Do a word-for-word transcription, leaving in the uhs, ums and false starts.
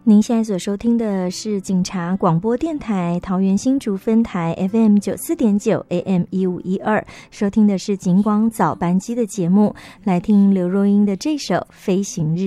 您现在所收听的是警察广播电台桃园新竹分台 F M 九四点九 A M 一五一二，收听的是警广早班机的节目，来听刘若英的这首《飞行日》。